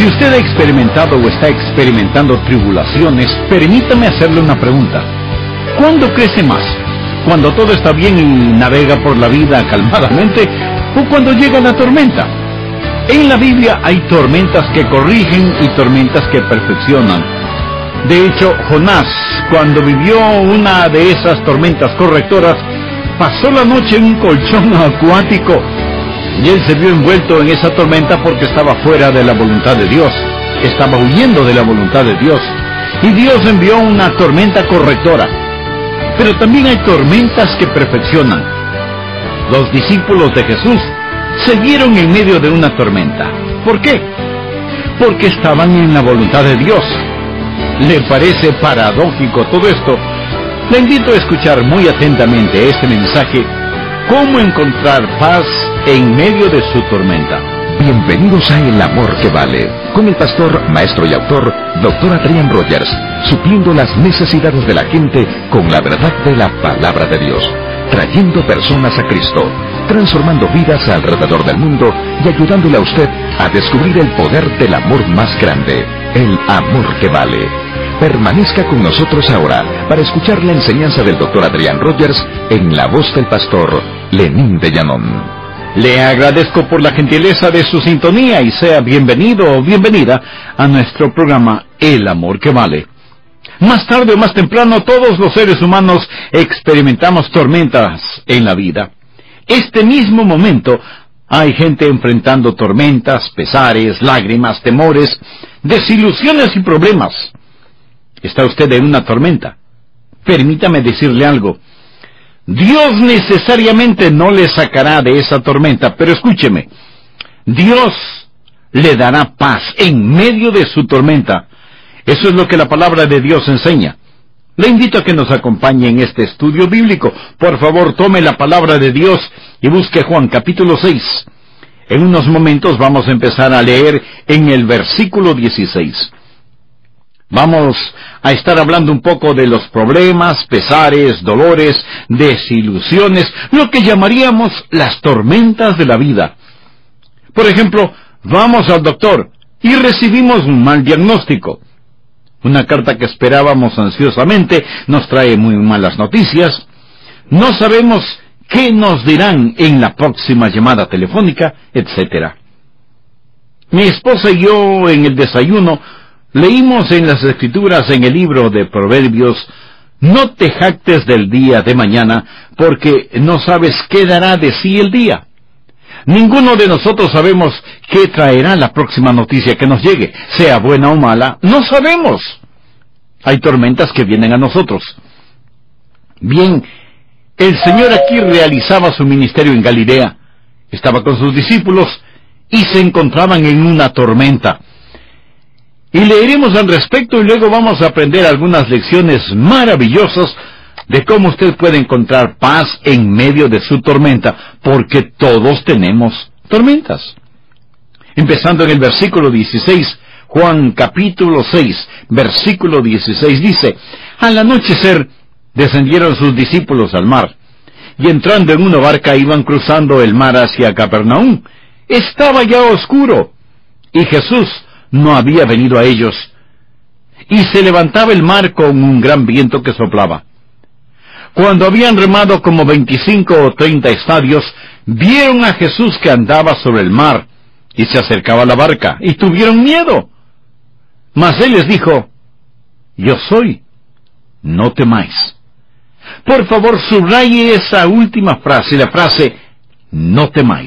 Si usted ha experimentado o está experimentando tribulaciones, permítame hacerle una pregunta. ¿Cuándo crece más? ¿Cuando todo está bien y navega por la vida calmadamente? ¿O cuando llega la tormenta? En la Biblia hay tormentas que corrigen y tormentas que perfeccionan. De hecho, Jonás, cuando vivió una de esas tormentas correctoras, pasó la noche en un colchón acuático. Y él se vio envuelto en esa tormenta porque estaba fuera de la voluntad de Dios. Estaba huyendo de la voluntad de Dios. Y Dios envió una tormenta correctora. Pero también hay tormentas que perfeccionan. Los discípulos de Jesús se vieron en medio de una tormenta. ¿Por qué? Porque estaban en la voluntad de Dios. ¿Le parece paradójico todo esto? Le invito a escuchar muy atentamente este mensaje: ¿cómo encontrar paz en medio de su tormenta? Bienvenidos a El Amor que Vale, con el pastor, maestro y autor, Dr. Adrian Rogers, supliendo las necesidades de la gente con la verdad de la Palabra de Dios, trayendo personas a Cristo, transformando vidas alrededor del mundo y ayudándole a usted a descubrir el poder del amor más grande, el amor que vale. Permanezca con nosotros ahora para escuchar la enseñanza del Dr. Adrian Rogers en la voz del pastor Lenín de Llanón. Le agradezco por la gentileza de su sintonía y sea bienvenido o bienvenida a nuestro programa El Amor que Vale. Más tarde o más temprano, todos los seres humanos experimentamos tormentas en la vida. Este mismo momento hay gente enfrentando tormentas, pesares, lágrimas, temores, desilusiones y problemas. ¿Está usted en una tormenta? Permítame decirle algo. Dios necesariamente no le sacará de esa tormenta, pero escúcheme, Dios le dará paz en medio de su tormenta. Eso es lo que la palabra de Dios enseña. Le invito a que nos acompañe en este estudio bíblico. Por favor, tome la palabra de Dios y busque Juan capítulo 6. En unos momentos vamos a empezar a leer en el versículo 16. Vamos a estar hablando un poco de los problemas, pesares, dolores, desilusiones, lo que llamaríamos las tormentas de la vida. Por ejemplo, vamos al doctor y recibimos un mal diagnóstico. Una carta que esperábamos ansiosamente nos trae muy malas noticias. No sabemos qué nos dirán en la próxima llamada telefónica, etc. Mi esposa y yo en el desayuno leímos en las Escrituras, en el libro de Proverbios: no te jactes del día de mañana, porque no sabes qué dará de sí el día. Ninguno de nosotros sabemos qué traerá la próxima noticia que nos llegue, sea buena o mala, no sabemos. Hay tormentas que vienen a nosotros. Bien, el Señor aquí realizaba su ministerio en Galilea, estaba con sus discípulos y se encontraban en una tormenta. Y leeremos al respecto y luego vamos a aprender algunas lecciones maravillosas de cómo usted puede encontrar paz en medio de su tormenta, porque todos tenemos tormentas. Empezando en el versículo 16, Juan capítulo 6, versículo 16 dice: al anochecer descendieron sus discípulos al mar, y entrando en una barca iban cruzando el mar hacia Capernaum. Estaba ya oscuro, y Jesús no había venido a ellos, y se levantaba el mar con un gran viento que soplaba. Cuando habían remado como 25 o 30 estadios, vieron a Jesús que andaba sobre el mar, y se acercaba a la barca, y tuvieron miedo. Mas él les dijo: yo soy, no temáis. Por favor, subraye esa última frase, la frase, no temáis.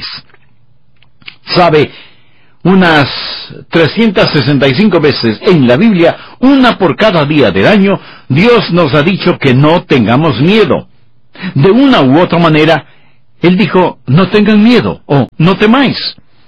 ¿Sabe? Unas 365 veces en la Biblia, una por cada día del año, Dios nos ha dicho que no tengamos miedo. De una u otra manera, Él dijo: no tengan miedo, o no temáis.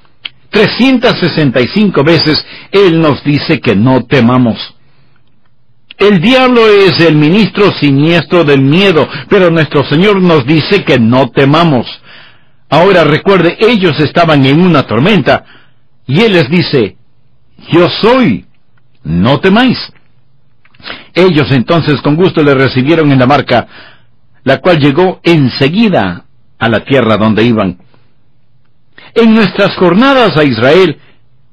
365 veces Él nos dice que no temamos. El diablo es el ministro siniestro del miedo, pero nuestro Señor nos dice que no temamos. Ahora recuerde, ellos estaban en una tormenta, y Él les dice: yo soy, no temáis. Ellos entonces con gusto le recibieron en la barca, la cual llegó enseguida a la tierra donde iban. En nuestras jornadas a Israel,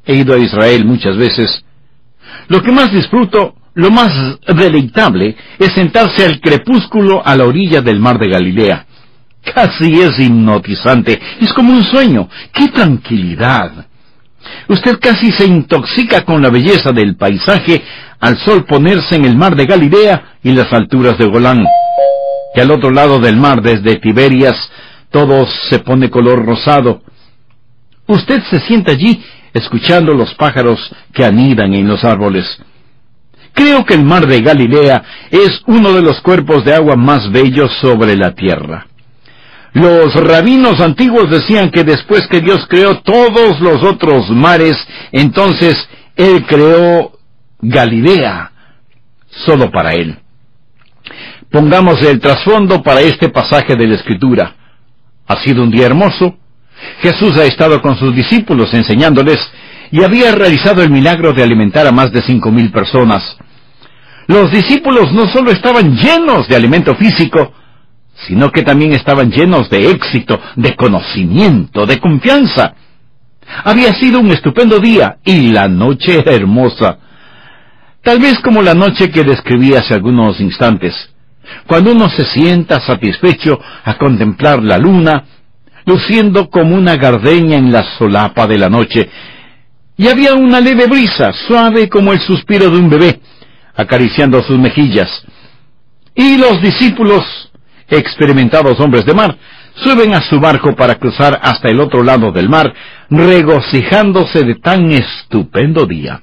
He ido a Israel muchas veces. Lo que más disfruto, lo más deleitable, es sentarse al crepúsculo a la orilla del mar de Galilea. Casi es hipnotizante, es como un sueño. ¡Qué tranquilidad! Usted casi se intoxica con la belleza del paisaje al sol ponerse en el mar de Galilea y las alturas de Golán. Que al otro lado del mar, desde Tiberias, todo se pone color rosado. Usted se sienta allí escuchando los pájaros que anidan en los árboles. Creo que el mar de Galilea es uno de los cuerpos de agua más bellos sobre la tierra. Los rabinos antiguos decían que después que Dios creó todos los otros mares, entonces Él creó Galilea solo para Él. Pongamos el trasfondo para este pasaje de la Escritura. Ha sido un día hermoso. Jesús ha estado con sus discípulos enseñándoles y había realizado el milagro de alimentar a más de 5,000 personas. Los discípulos no solo estaban llenos de alimento físico, sino que también estaban llenos de éxito, de conocimiento, de confianza. Había sido un estupendo día y la noche era hermosa. Tal vez como la noche que describí hace algunos instantes, cuando uno se sienta satisfecho a contemplar la luna, luciendo como una gardenia en la solapa de la noche, y había una leve brisa, suave como el suspiro de un bebé, acariciando sus mejillas. Y los discípulos, experimentados hombres de mar, suben a su barco para cruzar hasta el otro lado del mar, regocijándose de tan estupendo día.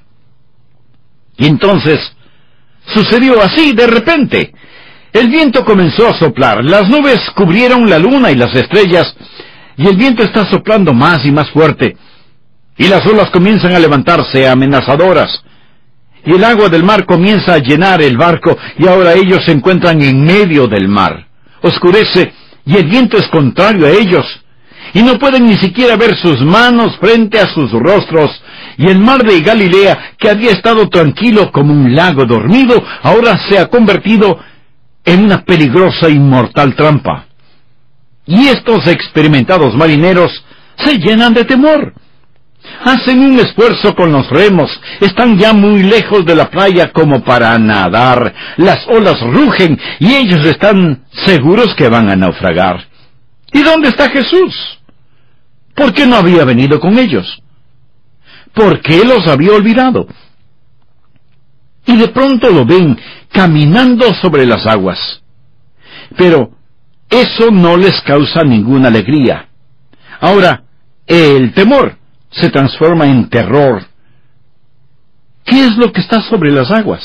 Y entonces, sucedió así de repente. El viento comenzó a soplar, las nubes cubrieron la luna y las estrellas, y el viento está soplando más y más fuerte, y las olas comienzan a levantarse amenazadoras, y el agua del mar comienza a llenar el barco, y ahora ellos se encuentran en medio del mar. Oscurece, y el viento es contrario a ellos, y no pueden ni siquiera ver sus manos frente a sus rostros, y el mar de Galilea, que había estado tranquilo como un lago dormido, ahora se ha convertido en una peligrosa y mortal trampa. Y estos experimentados marineros se llenan de temor. Hacen un esfuerzo con los remos, están ya muy lejos de la playa como para nadar, las olas rugen y ellos están seguros que van a naufragar. ¿Y dónde está Jesús? ¿Por qué no había venido con ellos? ¿Por qué los había olvidado? Y de pronto lo ven caminando sobre las aguas. Pero eso no les causa ninguna alegría. Ahora, el temor se transforma en terror. ¿Qué es lo que está sobre las aguas?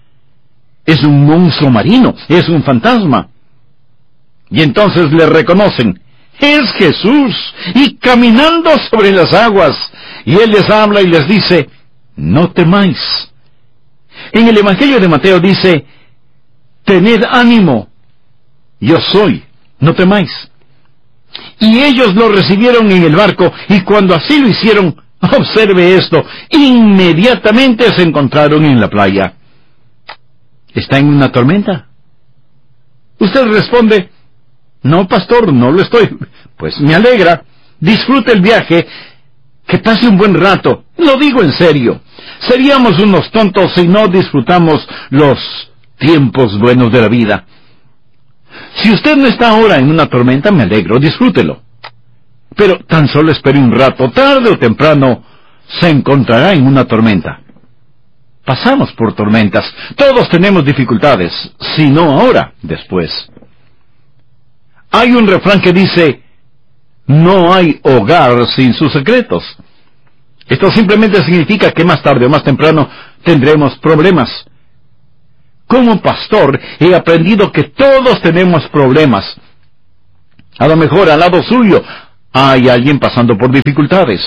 Es un monstruo marino, es un fantasma. Y entonces le reconocen, es Jesús, y caminando sobre las aguas. Y Él les habla y les dice, no temáis. En el Evangelio de Mateo dice, tened ánimo, yo soy, no temáis. Y ellos lo recibieron en el barco, y cuando así lo hicieron, observe esto, inmediatamente se encontraron en la playa. ¿Está en una tormenta? Usted responde, no, pastor, no lo estoy. Pues me alegra, disfrute el viaje, que pase un buen rato. Lo digo en serio. Seríamos unos tontos si no disfrutamos los tiempos buenos de la vida. Si usted no está ahora en una tormenta, me alegro, disfrútelo. Pero tan solo espere un rato, tarde o temprano, se encontrará en una tormenta. Pasamos por tormentas, todos tenemos dificultades, si no ahora, después. Hay un refrán que dice, no hay hogar sin sus secretos. Esto simplemente significa que más tarde o más temprano tendremos problemas. Como pastor he aprendido que todos tenemos problemas. A lo mejor al lado suyo hay alguien pasando por dificultades.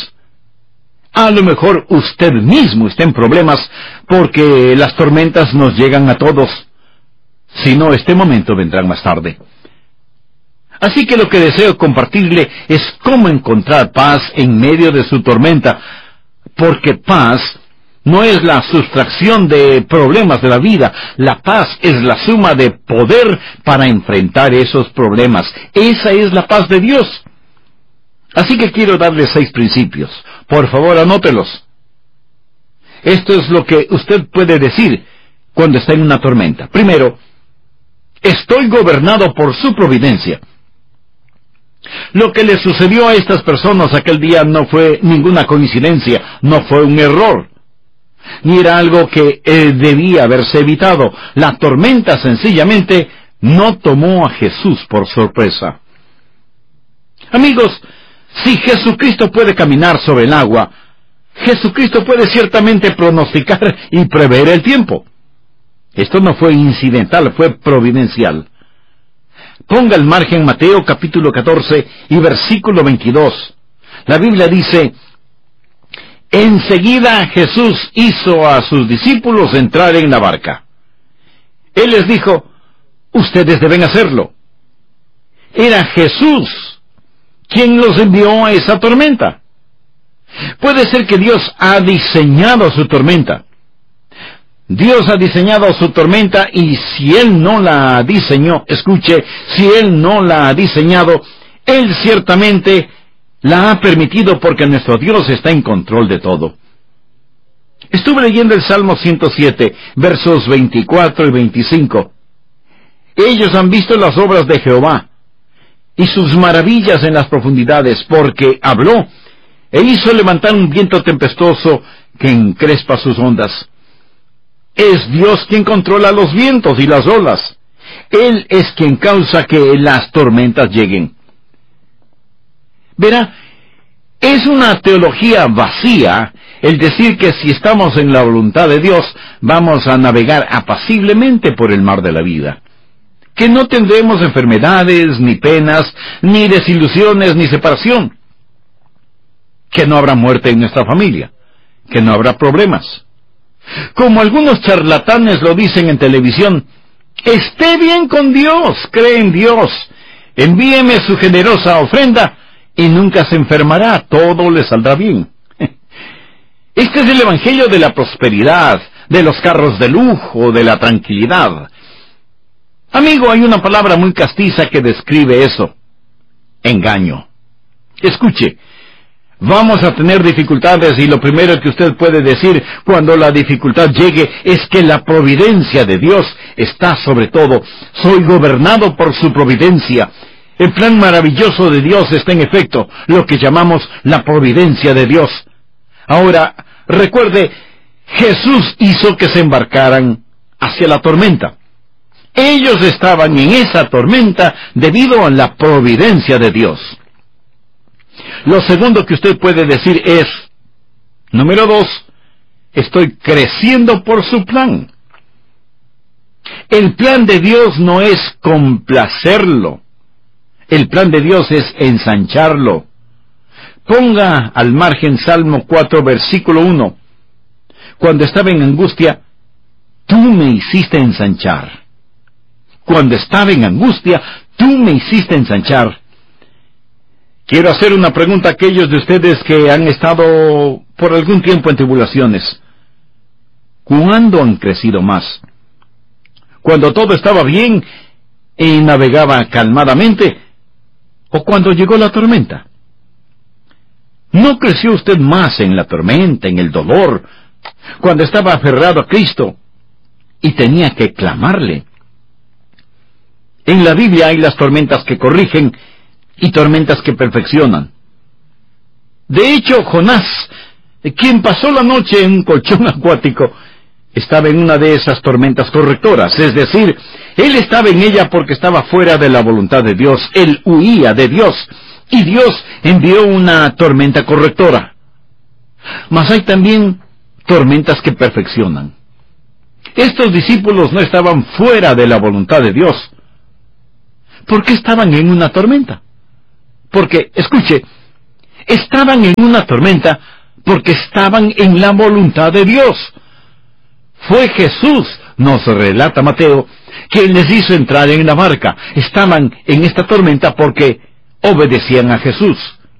A lo mejor usted mismo está en problemas porque las tormentas nos llegan a todos. Si no, este momento vendrá más tarde. Así que lo que deseo compartirle es cómo encontrar paz en medio de su tormenta, porque paz no es la sustracción de problemas de la vida. La paz es la suma de poder para enfrentar esos problemas. Esa es la paz de Dios. Así que quiero darle 6 principios. Por favor, anótelos. esto es lo que usted puede decir cuando está en una tormenta. Primero, estoy gobernado por su providencia. Lo que le sucedió a estas personas aquel día no fue ninguna coincidencia, no fue un error, ni era algo que debía haberse evitado. La tormenta sencillamente no tomó a Jesús por sorpresa. Amigos, si Jesucristo puede caminar sobre el agua, Jesucristo puede ciertamente pronosticar y prever el tiempo. Esto no fue incidental, fue providencial. Ponga al margen Mateo capítulo 14 y versículo 22. La Biblia dice: enseguida Jesús hizo a sus discípulos entrar en la barca. Él les dijo: ustedes deben hacerlo. Era Jesús quien los envió a esa tormenta. Puede ser que Dios ha diseñado su tormenta. Dios ha diseñado su tormenta, y si Él no la diseñó, escuche, si Él no la ha diseñado, Él ciertamente la ha permitido, porque nuestro Dios está en control de todo. Estuve leyendo el Salmo 107, versos 24 y 25. Ellos han visto las obras de Jehová y sus maravillas en las profundidades, porque habló e hizo levantar un viento tempestuoso que encrespa sus ondas. Es Dios quien controla los vientos y las olas. Él es quien causa que las tormentas lleguen. Verá, es una teología vacía el decir que si estamos en la voluntad de Dios, vamos a navegar apaciblemente por el mar de la vida. Que no tendremos enfermedades, ni penas, ni desilusiones, ni separación. Que no habrá muerte en nuestra familia. Que no habrá problemas. Como algunos charlatanes lo dicen en televisión: esté bien con Dios, cree en Dios, envíeme su generosa ofrenda y nunca se enfermará, todo le saldrá bien. Este es el evangelio de la prosperidad, de los carros de lujo, de la tranquilidad. Amigo, hay una palabra muy castiza que describe eso: engaño. Escuche, vamos a tener dificultades, y lo primero que usted puede decir cuando la dificultad llegue es que la providencia de Dios está sobre todo. Soy gobernado por su providencia. El plan maravilloso de Dios está en efecto, lo que llamamos la providencia de Dios. Ahora, recuerde, Jesús hizo que se embarcaran hacia la tormenta. Ellos estaban en esa tormenta debido a la providencia de Dios. Lo segundo que usted puede decir es, número 2, estoy creciendo por su plan. El plan de Dios no es complacerlo. El plan de Dios es ensancharlo. Ponga al margen Salmo 4, versículo 1. Cuando estaba en angustia, tú me hiciste ensanchar. Cuando estaba en angustia, tú me hiciste ensanchar. Quiero hacer una pregunta a aquellos de ustedes que han estado por algún tiempo en tribulaciones. ¿Cuándo han crecido más? ¿Cuando todo estaba bien y navegaba calmadamente? ¿O cuando llegó la tormenta? ¿No creció usted más en la tormenta, en el dolor, cuando estaba aferrado a Cristo y tenía que clamarle? En la Biblia hay las tormentas que corrigen y tormentas que perfeccionan. De hecho, Jonás, quien pasó la noche en un colchón acuático, estaba en una de esas tormentas correctoras, es decir, él estaba en ella porque estaba fuera de la voluntad de Dios, él huía de Dios, y Dios envió una tormenta correctora. Mas hay también tormentas que perfeccionan. Estos discípulos no estaban fuera de la voluntad de Dios. ¿Por qué estaban en una tormenta? Porque, escuche, estaban en una tormenta porque estaban en la voluntad de Dios. Fue Jesús, nos relata Mateo, quien les hizo entrar en la barca. Estaban en esta tormenta porque obedecían a Jesús.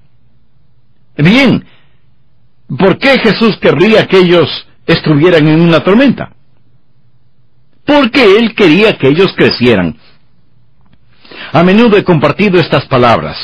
Bien, ¿por qué Jesús querría que ellos estuvieran en una tormenta? Porque Él quería que ellos crecieran. A menudo he compartido estas palabras.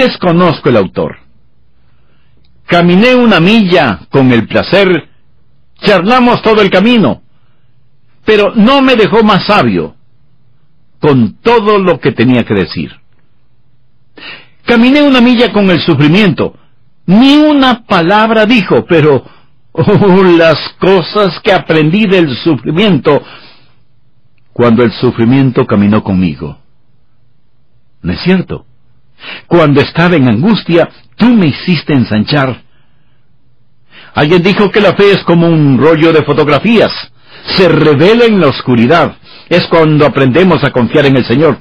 Desconozco el autor. Caminé una milla con el placer Charlamos todo el camino, pero no me dejó más sabio con todo lo que tenía que decir. Caminé 1 milla con el sufrimiento. Ni una palabra dijo, pero las cosas que aprendí del sufrimiento cuando el sufrimiento caminó conmigo. ¿No es cierto? Cuando estaba en angustia, tú me hiciste ensanchar. Alguien dijo que la fe es como un rollo de fotografías. Se revela en la oscuridad. Es cuando aprendemos a confiar en el Señor.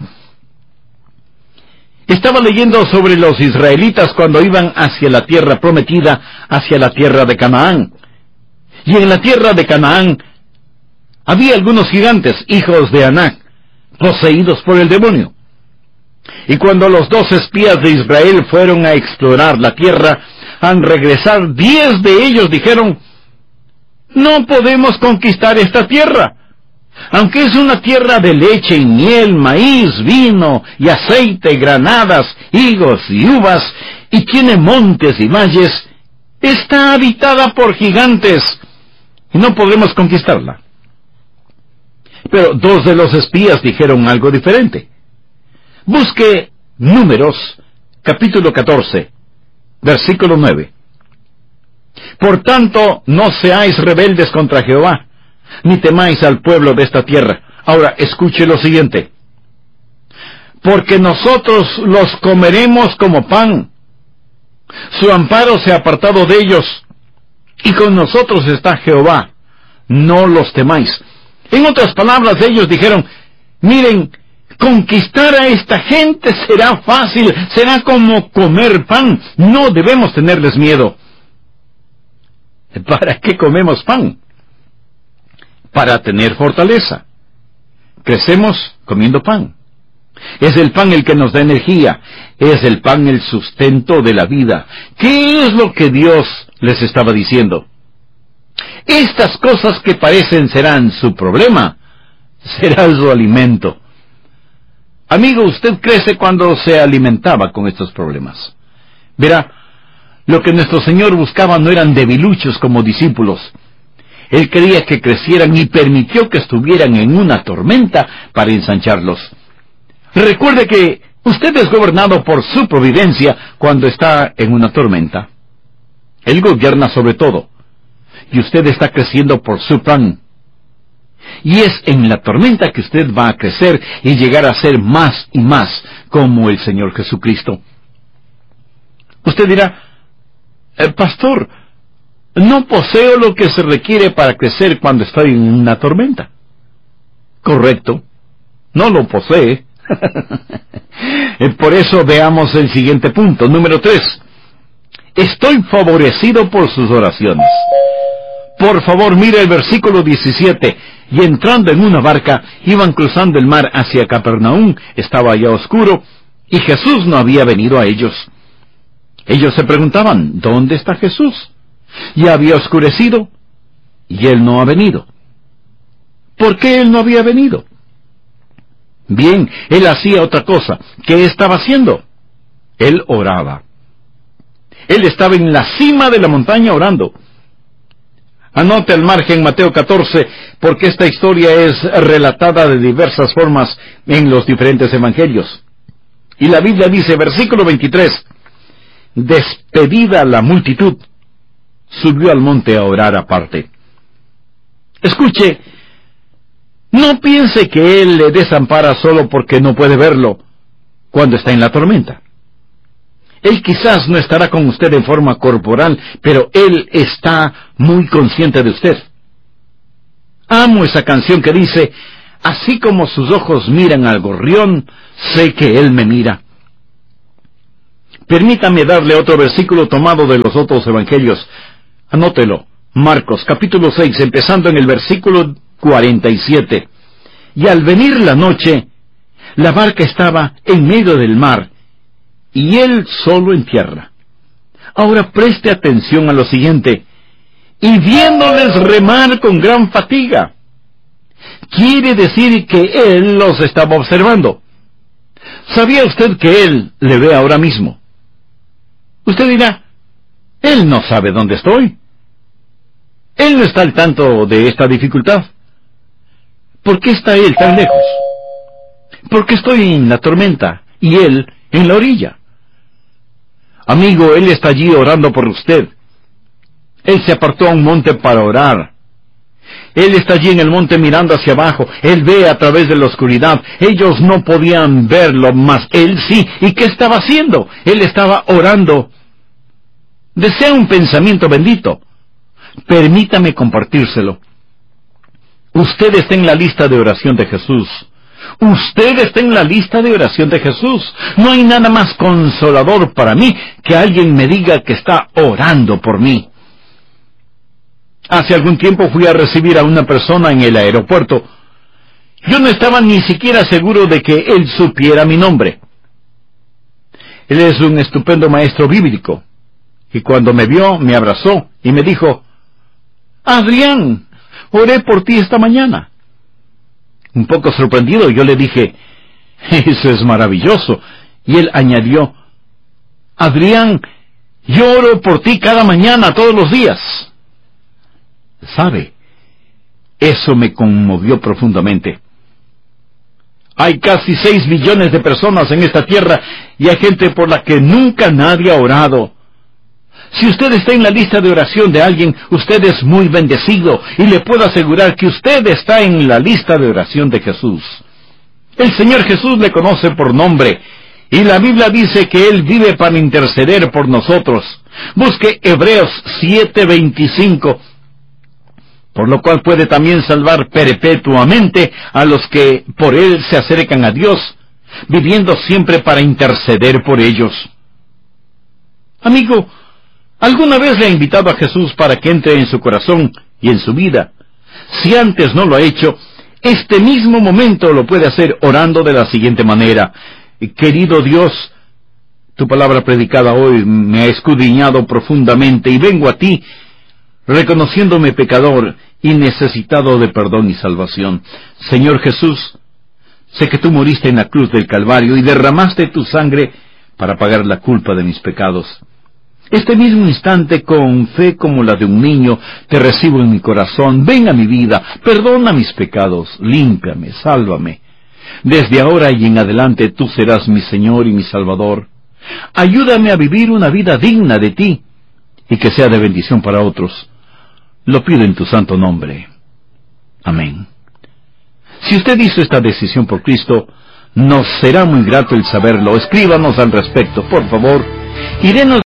Estaba leyendo sobre los israelitas cuando iban hacia la tierra prometida, hacia la tierra de Canaán. Y en la tierra de Canaán había algunos gigantes, hijos de Anac, poseídos por el demonio. Y cuando los 2 espías de Israel fueron a explorar la tierra, al regresar 10 de ellos dijeron: no podemos conquistar esta tierra. Aunque es una tierra de leche y miel, maíz, vino y aceite, granadas, higos y uvas, y tiene montes y valles, está habitada por gigantes, y no podremos conquistarla. Pero 2 de los espías dijeron algo diferente. Busque Números, capítulo 14, versículo 9. Por tanto, no seáis rebeldes contra Jehová, ni temáis al pueblo de esta tierra. Ahora, escuche lo siguiente. Porque nosotros los comeremos como pan. Su amparo se ha apartado de ellos, y con nosotros está Jehová. No los temáis. En otras palabras, ellos dijeron: miren, conquistar a esta gente será fácil, será como comer pan. No debemos tenerles miedo. ¿Para qué comemos pan? Para tener fortaleza. Crecemos comiendo pan. Es el pan el que nos da energía. Es el pan el sustento de la vida. ¿Qué es lo que Dios les estaba diciendo? Estas cosas que parecen serán su problema, será su alimento. Amigo, usted crece cuando se alimentaba con estos problemas. Verá, lo que nuestro Señor buscaba no eran debiluchos como discípulos. Él quería que crecieran y permitió que estuvieran en una tormenta para ensancharlos. Recuerde que usted es gobernado por su providencia cuando está en una tormenta. Él gobierna sobre todo, y usted está creciendo por su plan. Y es en la tormenta que usted va a crecer y llegar a ser más y más como el Señor Jesucristo. Usted dirá: pastor, no poseo lo que se requiere para crecer cuando estoy en una tormenta. Correcto, no lo posee. Por eso veamos el siguiente punto, número 3. Estoy favorecido por sus oraciones. Por favor, mire el versículo 17. Y entrando en una barca, iban cruzando el mar hacia Capernaum. Estaba ya oscuro, y Jesús no había venido a ellos. Ellos se preguntaban: ¿dónde está Jesús? Ya había oscurecido, y Él no ha venido. ¿Por qué Él no había venido? Bien, Él hacía otra cosa. ¿Qué estaba haciendo? Él oraba. Él estaba en la cima de la montaña orando. Anote al margen Mateo 14, porque esta historia es relatada de diversas formas en los diferentes evangelios. Y la Biblia dice, versículo 23, despedida la multitud, subió al monte a orar aparte. Escuche, no piense que Él le desampara solo porque no puede verlo cuando está en la tormenta. Él quizás no estará con usted en forma corporal, pero Él está muy consciente de usted. Amo esa canción que dice, así como sus ojos miran al gorrión, sé que Él me mira. Permítame darle otro versículo tomado de los otros evangelios. Anótelo. Marcos, capítulo 6, empezando en el versículo 47. Y al venir la noche, la barca estaba en medio del mar, y Él solo en tierra. Ahora preste atención a lo siguiente. Y viéndoles remar con gran fatiga. Quiere decir que Él los estaba observando. ¿Sabía usted que Él le ve ahora mismo? Usted dirá, Él no sabe dónde estoy. Él no está al tanto de esta dificultad. ¿Por qué está Él tan lejos? ¿Por qué estoy en la tormenta y Él en la orilla? Amigo, Él está allí orando por usted. Él se apartó a un monte para orar. Él está allí en el monte mirando hacia abajo. Él ve a través de la oscuridad. Ellos no podían verlo, mas Él sí. ¿Y qué estaba haciendo? Él estaba orando. Desea un pensamiento bendito. Permítame compartírselo. Usted está en la lista de oración de Jesús. Usted está en la lista de oración de Jesús. No hay nada más consolador para mí que alguien me diga que está orando por mí. Hace algún tiempo fui a recibir a una persona en el aeropuerto. Yo no estaba ni siquiera seguro de que él supiera mi nombre. Él es un estupendo maestro bíblico. Y cuando me vio, me abrazó y me dijo: Adrián, oré por ti esta mañana. Un poco sorprendido, yo le dije: eso es maravilloso. Y él añadió: Adrián, yo oro por ti cada mañana, todos los días. ¿Sabe? Eso me conmovió profundamente. Hay casi 6 billones de personas en esta tierra y hay gente por la que nunca nadie ha orado. Si usted está en la lista de oración de alguien, usted es muy bendecido y le puedo asegurar que usted está en la lista de oración de Jesús. El Señor Jesús le conoce por nombre y la Biblia dice que Él vive para interceder por nosotros. Busque Hebreos 7:25. Por lo cual puede también salvar perpetuamente a los que por Él se acercan a Dios, viviendo siempre para interceder por ellos. Amigo, ¿alguna vez le ha invitado a Jesús para que entre en su corazón y en su vida? Si antes no lo ha hecho, este mismo momento lo puede hacer orando de la siguiente manera: Querido Dios, tu palabra predicada hoy me ha escudriñado profundamente y vengo a ti, reconociéndome pecador y necesitado de perdón y salvación. Señor Jesús, sé que tú moriste en la cruz del Calvario y derramaste tu sangre para pagar la culpa de mis pecados. Este mismo instante, con fe como la de un niño, te recibo en mi corazón. Ven a mi vida, perdona mis pecados, límpiame, sálvame. Desde ahora y en adelante tú serás mi Señor y mi Salvador. Ayúdame a vivir una vida digna de ti y que sea de bendición para otros. Lo pido en tu santo nombre. Amén. Si usted hizo esta decisión por Cristo, nos será muy grato el saberlo. Escríbanos al respecto, por favor, y denos.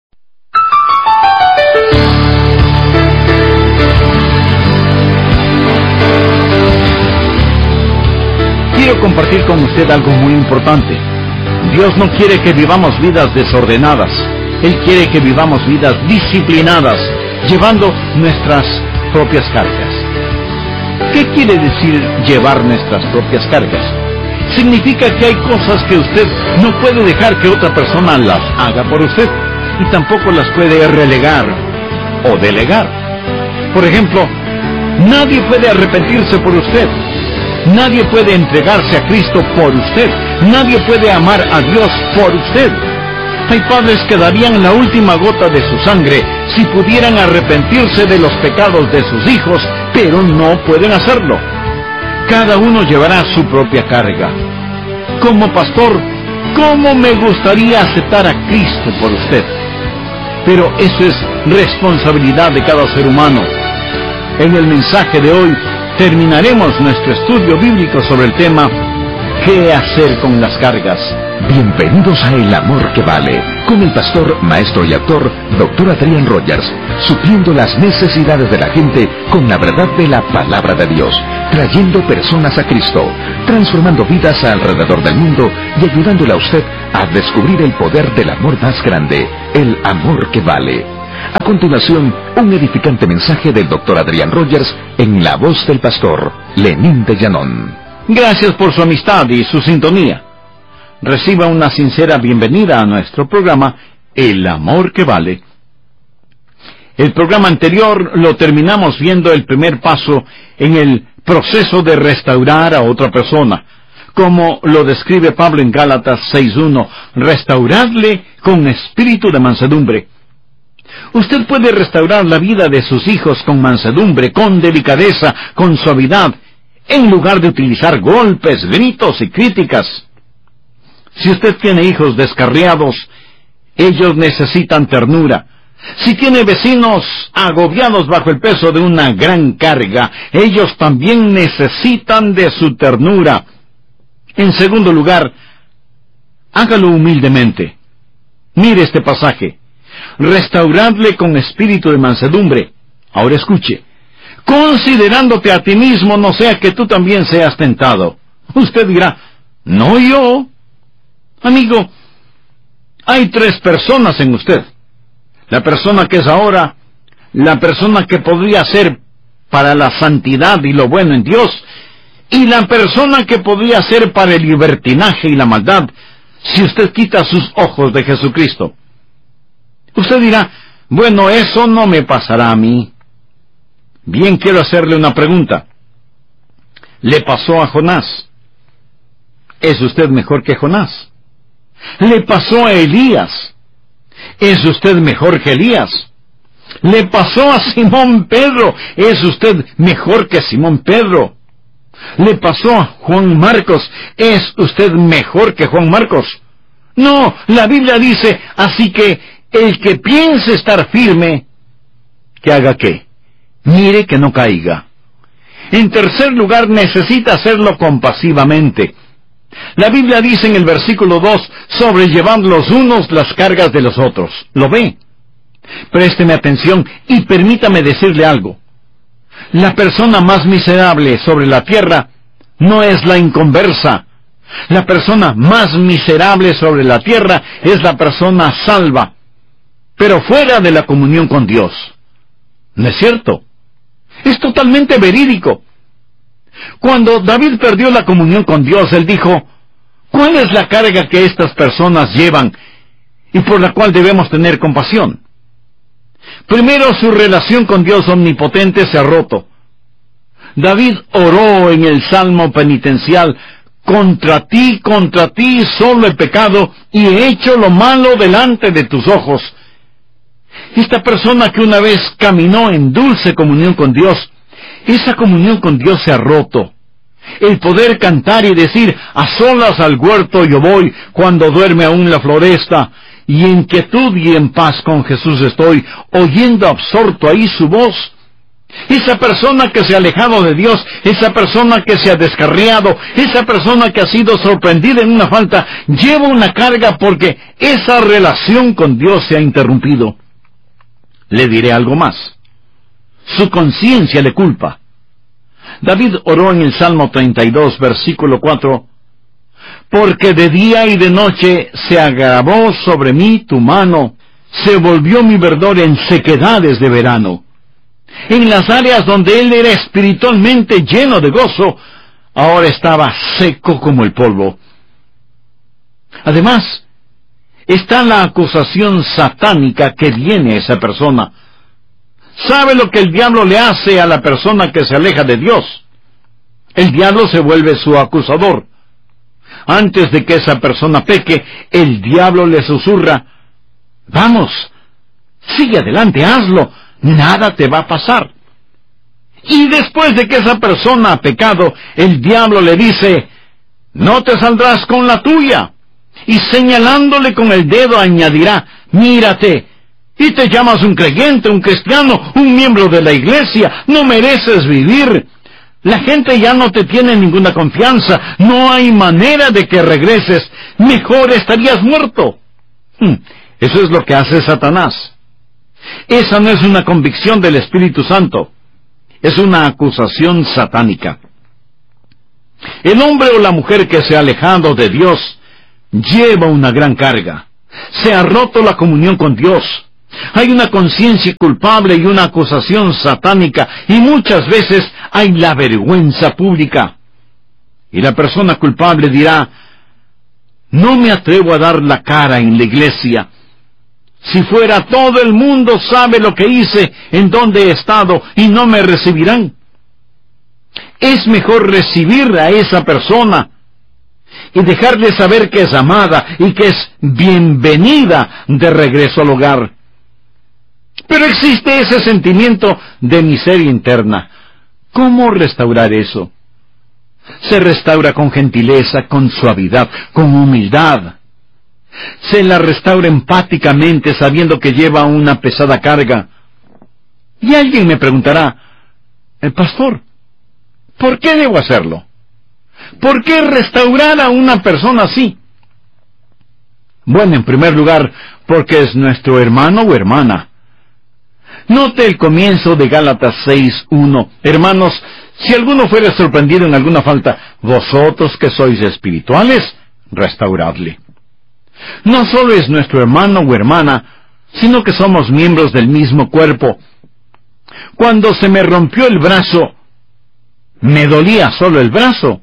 Quiero compartir con usted algo muy importante. Dios no quiere que vivamos vidas desordenadas. Él quiere que vivamos vidas disciplinadas, llevando nuestras propias cargas. ¿Qué quiere decir llevar nuestras propias cargas? Significa que hay cosas que usted no puede dejar que otra persona las haga por usted, y tampoco las puede relegar o delegar. Por ejemplo, nadie puede arrepentirse por usted. Nadie puede entregarse a Cristo por usted. Nadie puede amar a Dios por usted. Hay padres que darían la última gota de su sangre si pudieran arrepentirse de los pecados de sus hijos, pero no pueden hacerlo. Cada uno llevará su propia carga. Como pastor, ¿cómo me gustaría aceptar a Cristo por usted? Pero eso es responsabilidad de cada ser humano. En el mensaje de hoy terminaremos nuestro estudio bíblico sobre el tema ¿qué hacer con las cargas? Bienvenidos a El Amor que Vale, con el pastor, maestro y autor, Dr. Adrián Rogers, supliendo las necesidades de la gente con la verdad de la palabra de Dios, trayendo personas a Cristo, transformando vidas alrededor del mundo y ayudándole a usted a descubrir el poder del amor más grande, el amor que vale. A continuación, un edificante mensaje del Dr. Adrián Rogers en la voz del pastor Lenín de Llanón. Gracias por su amistad y su sintonía. Reciba una sincera bienvenida a nuestro programa El Amor que Vale. El programa anterior lo terminamos viendo el primer paso en el proceso de restaurar a otra persona, como lo describe Pablo en Gálatas 6:1, restauradle con espíritu de mansedumbre. Usted puede restaurar la vida de sus hijos con mansedumbre, con delicadeza, con suavidad, en lugar de utilizar golpes, gritos y críticas. Si usted tiene hijos descarriados, ellos necesitan ternura. Si tiene vecinos agobiados bajo el peso de una gran carga, ellos también necesitan de su ternura. En segundo lugar, hágalo humildemente. Mire este pasaje. Restauradle con espíritu de mansedumbre. Ahora escuche. Considerándote a ti mismo, no sea que tú también seas tentado. Usted dirá, no yo. Amigo, hay tres personas en usted. La persona que es ahora, la persona que podría ser para la santidad y lo bueno en Dios, y la persona que podría ser para el libertinaje y la maldad, si usted quita sus ojos de Jesucristo. Usted dirá, bueno, eso no me pasará a mí. Bien, quiero hacerle una pregunta. ¿Le pasó a Jonás? ¿Es usted mejor que Jonás? ¿Le pasó a Elías? ¿Es usted mejor que Elías? ¿Le pasó a Simón Pedro? ¿Es usted mejor que Simón Pedro? ¿Le pasó a Juan Marcos? ¿Es usted mejor que Juan Marcos? No, la Biblia dice, así que el que piense estar firme, ¿que haga qué? Mire que no caiga. En tercer lugar, necesita hacerlo compasivamente. La Biblia dice en el versículo 2, sobrellevad los unos las cargas de los otros. ¿Lo ve? Présteme atención y permítame decirle algo. La persona más miserable sobre la tierra no es la inconversa. La persona más miserable sobre la tierra es la persona salva, pero fuera de la comunión con Dios. ¿No es cierto? Es totalmente verídico. Cuando David perdió la comunión con Dios, él dijo, ¿cuál es la carga que estas personas llevan y por la cual debemos tener compasión? Primero, su relación con Dios omnipotente se ha roto. David oró en el Salmo penitencial, contra ti, solo he pecado y he hecho lo malo delante de tus ojos. Esta persona que una vez caminó en dulce comunión con Dios, esa comunión con Dios se ha roto. El poder cantar y decir, a solas al huerto yo voy, cuando duerme aún la floresta, y en quietud y en paz con Jesús estoy, oyendo absorto ahí su voz. Esa persona que se ha alejado de Dios, esa persona que se ha descarriado, esa persona que ha sido sorprendida en una falta, lleva una carga porque esa relación con Dios se ha interrumpido. Le diré algo más. Su conciencia le culpa. David oró en el Salmo 32, versículo 4, porque de día y de noche se agravó sobre mí tu mano, se volvió mi verdor en sequedades de verano. En las áreas donde él era espiritualmente lleno de gozo, ahora estaba seco como el polvo. Además, está la acusación satánica que viene a esa persona. ¿Sabe lo que el diablo le hace a la persona que se aleja de Dios? El diablo se vuelve su acusador. Antes de que esa persona peque, el diablo le susurra, vamos, sigue adelante, hazlo, nada te va a pasar. Y después de que esa persona ha pecado, el diablo le dice, no te saldrás con la tuya. Y señalándole con el dedo añadirá, mírate, y te llamas un creyente, un cristiano, un miembro de la iglesia, no mereces vivir. La gente ya no te tiene ninguna confianza, no hay manera de que regreses, mejor estarías muerto. Eso es lo que hace Satanás. Esa no es una convicción del Espíritu Santo, es una acusación satánica. El hombre o la mujer que se ha alejado de Dios lleva una gran carga. Se ha roto la comunión con Dios. Hay una conciencia culpable y una acusación satánica, y muchas veces hay la vergüenza pública. Y la persona culpable dirá, no me atrevo a dar la cara en la iglesia. Si fuera todo el mundo sabe lo que hice, en dónde he estado, y no me recibirán. Es mejor recibir a esa persona y dejarle saber que es amada y que es bienvenida de regreso al hogar. Pero existe ese sentimiento de miseria interna. ¿Cómo restaurar eso? Se restaura con gentileza, con suavidad, con humildad. Se la restaura empáticamente, sabiendo que lleva una pesada carga. Y alguien me preguntará, pastor, ¿por qué debo hacerlo? ¿Por qué restaurar a una persona así? Bueno, en primer lugar, porque es nuestro hermano o hermana. Note el comienzo de Gálatas 6:1. Hermanos, si alguno fuera sorprendido en alguna falta, vosotros que sois espirituales, restauradle. No solo es nuestro hermano o hermana, sino que somos miembros del mismo cuerpo. Cuando se me rompió el brazo, ¿me dolía solo el brazo?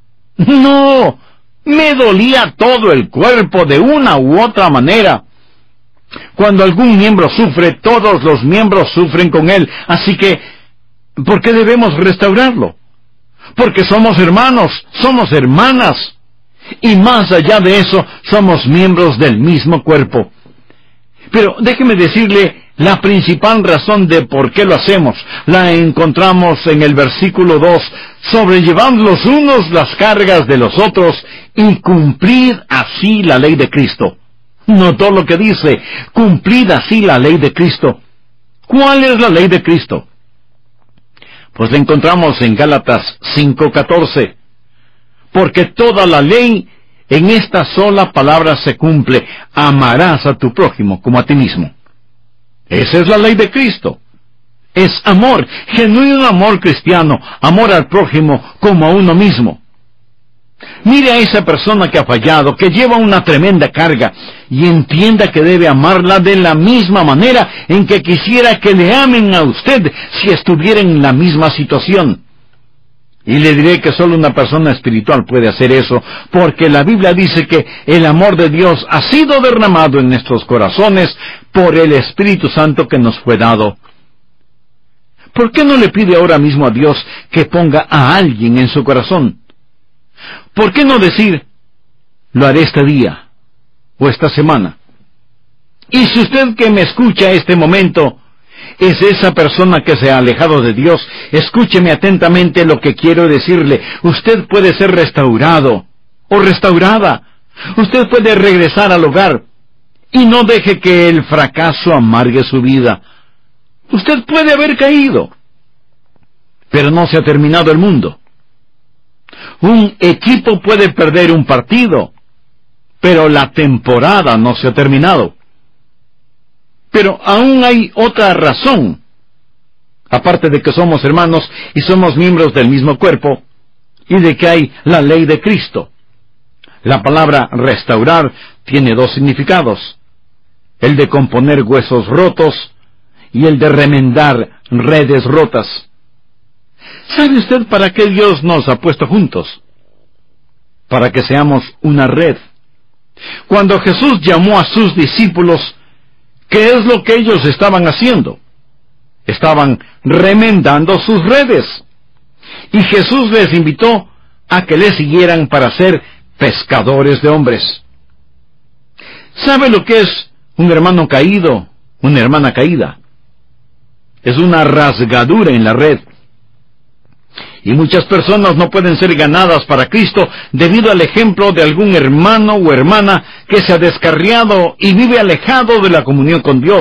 No, me dolía todo el cuerpo de una u otra manera. Cuando algún miembro sufre, todos los miembros sufren con él. Así que, ¿por qué debemos restaurarlo? Porque somos hermanos, somos hermanas. Y más allá de eso, somos miembros del mismo cuerpo. Pero déjeme decirle, la principal razón de por qué lo hacemos, la encontramos en el versículo 2, sobrellevad los unos las cargas de los otros, y cumplid así la ley de Cristo. Notó lo que dice, cumplid así la ley de Cristo. ¿Cuál es la ley de Cristo? Pues la encontramos en Gálatas 5:14. Porque toda la ley en esta sola palabra se cumple, amarás a tu prójimo como a ti mismo. Esa es la ley de Cristo. Es amor, genuino amor cristiano, amor al prójimo como a uno mismo. Mire a esa persona que ha fallado, que lleva una tremenda carga, y entienda que debe amarla de la misma manera en que quisiera que le amen a usted si estuviera en la misma situación. Y le diré que solo una persona espiritual puede hacer eso, porque la Biblia dice que el amor de Dios ha sido derramado en nuestros corazones por el Espíritu Santo que nos fue dado. ¿Por qué no le pide ahora mismo a Dios que ponga a alguien en su corazón? ¿Por qué no decir, lo haré este día o esta semana? Y si usted que me escucha este momento es esa persona que se ha alejado de Dios, escúcheme atentamente lo que quiero decirle. Usted puede ser restaurado o restaurada. Usted puede regresar al hogar y no deje que el fracaso amargue su vida. Usted puede haber caído, pero no se ha terminado el mundo. Un equipo puede perder un partido, pero la temporada no se ha terminado. Pero aún hay otra razón, aparte de que somos hermanos y somos miembros del mismo cuerpo, y de que hay la ley de Cristo. La palabra restaurar tiene dos significados, el de componer huesos rotos y el de remendar redes rotas. ¿Sabe usted para qué Dios nos ha puesto juntos? Para que seamos una red. Cuando Jesús llamó a sus discípulos, ¿qué es lo que ellos estaban haciendo? Estaban remendando sus redes. Y Jesús les invitó a que le siguieran para ser pescadores de hombres. ¿Sabe lo que es un hermano caído, una hermana caída? Es una rasgadura en la red. Y muchas personas no pueden ser ganadas para Cristo debido al ejemplo de algún hermano o hermana que se ha descarriado y vive alejado de la comunión con Dios.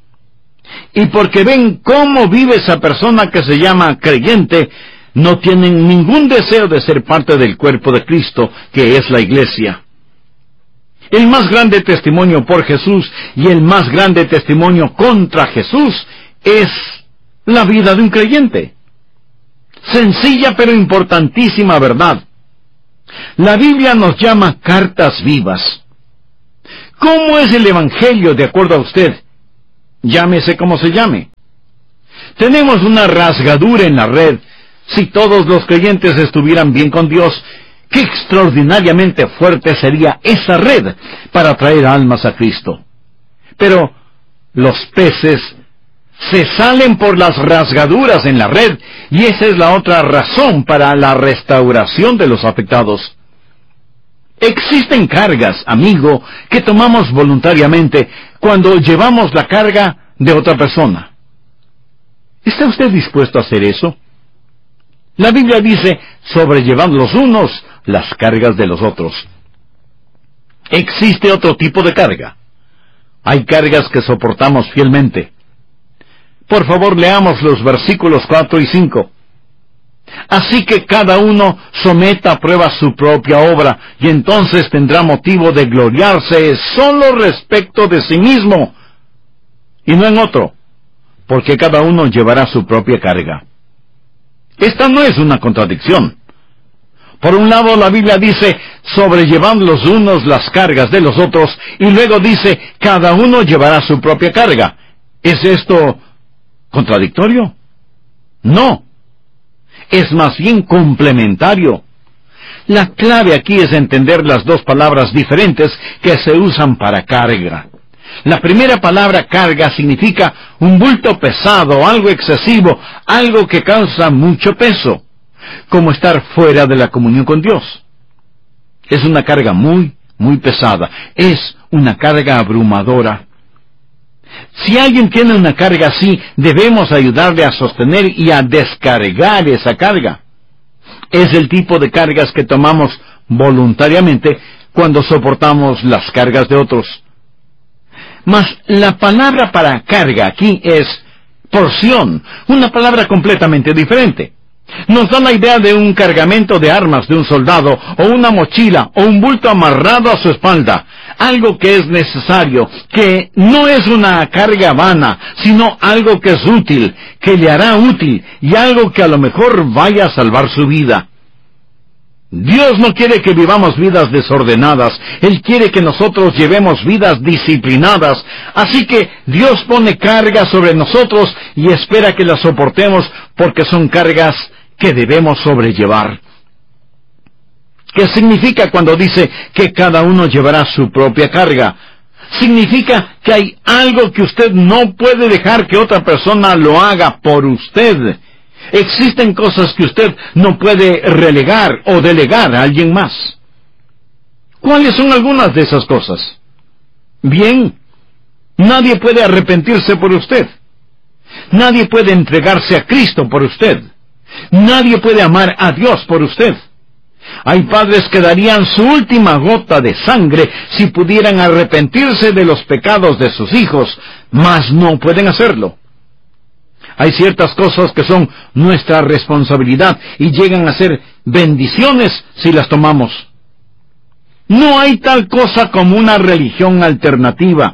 Y porque ven cómo vive esa persona que se llama creyente, no tienen ningún deseo de ser parte del cuerpo de Cristo, que es la iglesia. El más grande testimonio por Jesús y el más grande testimonio contra Jesús es la vida de un creyente. Sencilla pero importantísima verdad. La Biblia nos llama cartas vivas. ¿Cómo es el Evangelio de acuerdo a usted? Llámese como se llame. Tenemos una rasgadura en la red. Si todos los creyentes estuvieran bien con Dios, qué extraordinariamente fuerte sería esa red para traer almas a Cristo. Pero los peces se salen por las rasgaduras en la red, y esa es la otra razón para la restauración de los afectados. Existen cargas, amigo, que tomamos voluntariamente cuando llevamos la carga de otra persona. ¿Está usted dispuesto a hacer eso? La Biblia dice, sobrellevad los unos las cargas de los otros. Existe otro tipo de carga. Hay cargas que soportamos fielmente. Por favor, leamos los versículos 4 y 5. Así que cada uno someta a prueba su propia obra, y entonces tendrá motivo de gloriarse solo respecto de sí mismo, y no en otro, porque cada uno llevará su propia carga. Esta no es una contradicción. Por un lado, la Biblia dice, sobrellevad los unos las cargas de los otros, y luego dice, cada uno llevará su propia carga. ¿Es esto contradictorio? No. Es más bien complementario. La clave aquí es entender las dos palabras diferentes que se usan para carga. La primera palabra, carga, significa un bulto pesado, algo excesivo, algo que causa mucho peso, como estar fuera de la comunión con Dios. Es una carga muy pesada, es una carga abrumadora. Si alguien tiene una carga así, debemos ayudarle a sostener y a descargar esa carga. Es el tipo de cargas que tomamos voluntariamente cuando soportamos las cargas de otros. Mas la palabra para carga aquí es porción, una palabra completamente diferente. Nos da la idea de un cargamento de armas de un soldado, o una mochila, o un bulto amarrado a su espalda. Algo que es necesario, que no es una carga vana, sino algo que es útil, que le hará útil, y algo que a lo mejor vaya a salvar su vida. Dios no quiere que vivamos vidas desordenadas, Él quiere que nosotros llevemos vidas disciplinadas, así que Dios pone cargas sobre nosotros y espera que las soportemos porque son cargas que debemos sobrellevar. ¿Qué significa cuando dice que cada uno llevará su propia carga? Significa que hay algo que usted no puede dejar que otra persona lo haga por usted. Existen cosas que usted no puede relegar o delegar a alguien más. ¿Cuáles son algunas de esas cosas? Bien, nadie puede arrepentirse por usted. Nadie puede entregarse a Cristo por usted. Nadie puede amar a Dios por usted. Hay padres que darían su última gota de sangre si pudieran arrepentirse de los pecados de sus hijos, mas no pueden hacerlo. Hay ciertas cosas que son nuestra responsabilidad y llegan a ser bendiciones si las tomamos. No hay tal cosa como una religión alternativa.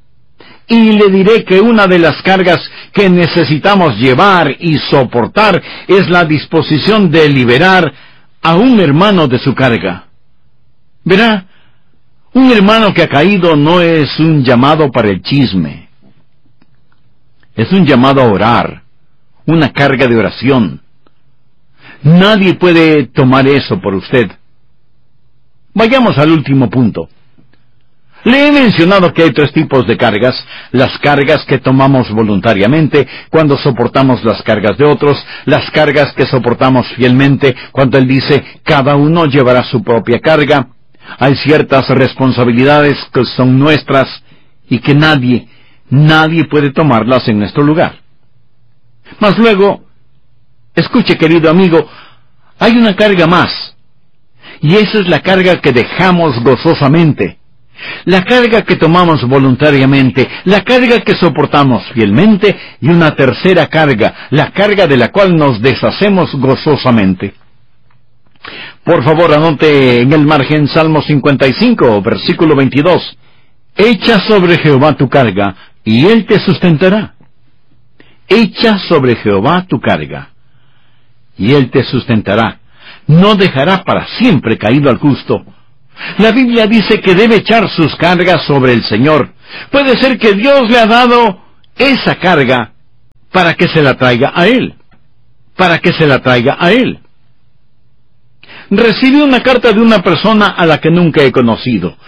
Y le diré que una de las cargas que necesitamos llevar y soportar es la disposición de liberar a un hermano de su carga. Verá, un hermano que ha caído no es un llamado para el chisme. Es un llamado a orar, una carga de oración. Nadie puede tomar eso por usted. Vayamos al último punto. Le he mencionado que hay tres tipos de cargas: las cargas que tomamos voluntariamente, cuando soportamos las cargas de otros; las cargas que soportamos fielmente, cuando Él dice, cada uno llevará su propia carga. Hay ciertas responsabilidades que son nuestras y que nadie puede tomarlas en nuestro lugar. Mas luego, escuche, querido amigo, hay una carga más, y esa es la carga que dejamos gozosamente, la carga que tomamos voluntariamente, la carga que soportamos fielmente, y una tercera carga, la carga de la cual nos deshacemos gozosamente. Por favor, anote en el margen Salmo 55, versículo 22. Echa sobre Jehová tu carga, y Él te sustentará. Echa sobre Jehová tu carga, y Él te sustentará. No dejará para siempre caído al justo. La Biblia dice que debe echar sus cargas sobre el Señor. Puede ser que Dios le ha dado esa carga para que se la traiga a Él. Para que se la traiga a Él. Recibí una carta de una persona a la que nunca he conocido.